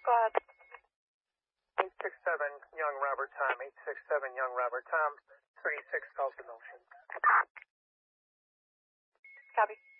Go ahead. 867 Young Robert Tom. 867 Young Robert Tom. 36 calls to motion. Copy.